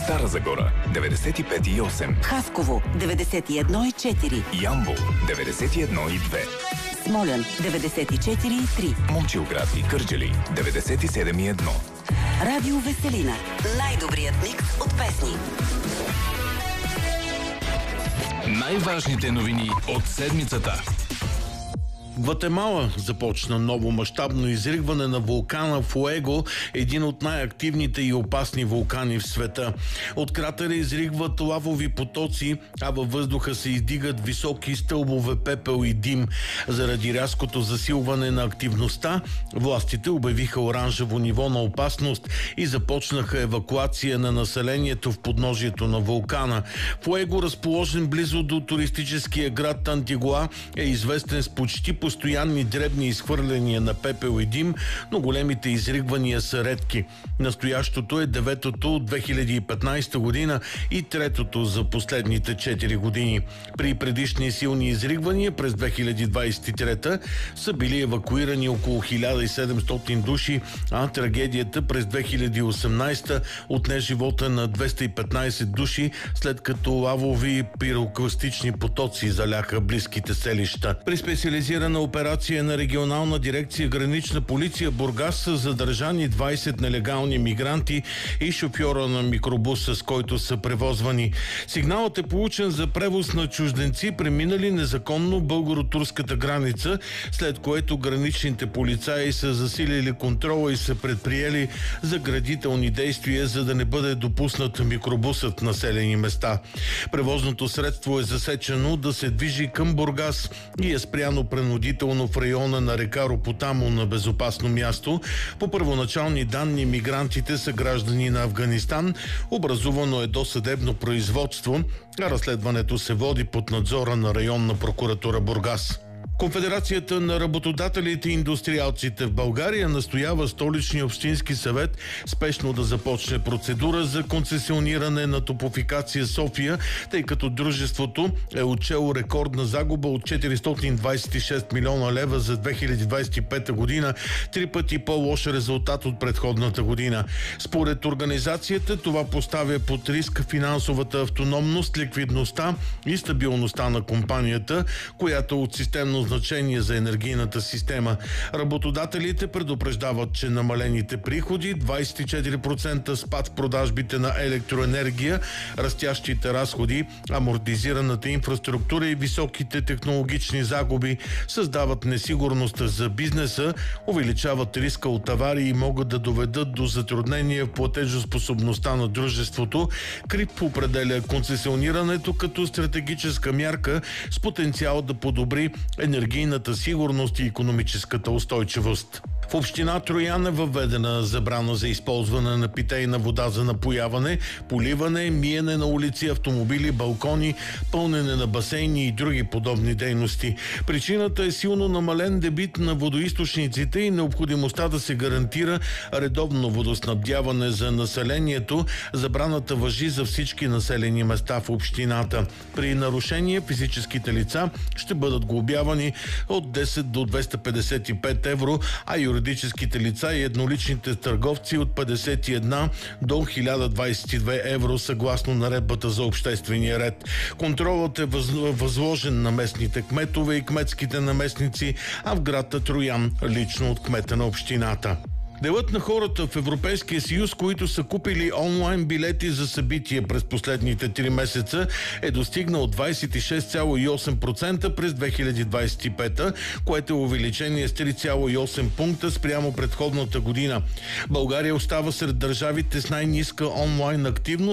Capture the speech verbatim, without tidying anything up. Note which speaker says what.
Speaker 1: Стара Загора деветдесет и пет и осем,
Speaker 2: Хасково деветдесет и едно и четири,
Speaker 1: Ямбол деветдесет и едно и две,
Speaker 2: Смолян деветдесет и четири и три,
Speaker 1: Момчилград и Кърджали деветдесет и седем и едно.
Speaker 2: Радио Веселина. Най-добрият микс от песни.
Speaker 3: Най-важните новини от седмицата.
Speaker 4: Гватемала започна ново мащабно изригване на вулкана Фуего, един от най-активните и опасни вулкани в света. От кратера изригват лавови потоци, а във въздуха се издигат високи стълбове пепел и дим. Заради рязкото засилване на активността, властите обявиха оранжево ниво на опасност и започнаха евакуация на населението в подножието на вулкана. Фуего, разположен близо до туристическия град Антигуа, е известен с почти постоянни дребни изхвърляния на пепел и дим, но големите изригвания са редки. Настоящото е деветото от две хиляди и петнадесета година и третото за последните четири години. При предишни силни изригвания през две хиляди двадесет и трета са били евакуирани около хиляда и седемстотин души, а трагедията през две хиляди и осемнадесета отне живота на двеста и петнадесет души, след като лавови пирокластични потоци заляха близките селища. При специализирана операция на регионална дирекция Гранична полиция Бургас са задържани двадесет нелегални мигранти и шофьора на микробуса, с който са превозвани. Сигналът е получен за превоз на чужденци, преминали незаконно българо-турската граница, след което граничните полицаи са засилили контрола и са предприели заградителни действия, за да не бъде допуснат микробусът в населени места. Превозното средство е засечено да се движи към Бургас и е спряно принудително в района на река Ропотамо на безопасно място. По първоначални данни мигрантите са граждани на Афганистан. Образувано е досъдебно производство, а разследването се води под надзора на районна прокуратура Бургас. Конфедерацията на работодателите и индустриалците в България настоява Столичния общински съвет спешно да започне процедура за концесиониране на Топлофикация София, тъй като дружеството е отчело рекордна загуба от четиристотин двадесет и шест милиона лева за две хиляди двадесет и пета година, три пъти по-лош резултат от предходната година. Според организацията това поставя под риск финансовата автономност, ликвидността и стабилността на компанията, която от системно значение за енергийната система. Работодателите предупреждават, че намалените приходи, двадесет и четири процента спад в продажбите на електроенергия, растящите разходи, амортизираната инфраструктура и високите технологични загуби създават несигурност за бизнеса, увеличават риска от аварии и могат да доведат до затруднения в платежоспособността на дружеството. КРИБ определя концесионирането като стратегическа мярка с потенциал да подобри енергийната сигурност и икономическата устойчивост. В община Троян е въведена забрана за използване на питейна вода за напояване, поливане, миене на улици, автомобили, балкони, пълнене на басейни и други подобни дейности. Причината е силно намален дебит на водоизточниците и необходимостта да се гарантира редовно водоснабдяване за населението. Забраната важи за всички населени места в общината. При нарушение физическите лица ще бъдат глобявани от десет до двеста петдесет и пет евро, а юридическите лица и едноличните търговци от петдесет и едно до хиляда двадесет и две евро съгласно наредбата за обществения ред. Контролът е възложен на местните кметове и кметските наместници, а в град Троян лично от кмета на общината. Делът на хората в Европейския съюз, които са купили онлайн билети за събития през последните три месеца, е достигнал двадесет и шест цяло и осем процента през две хиляди двадесет и пета, което е увеличение с три цяло и осем пункта спрямо предходната година. България остава сред държавите с най-ниска онлайн активност,